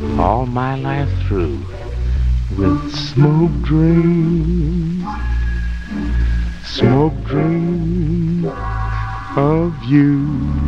all my life through with smoke dreams of you.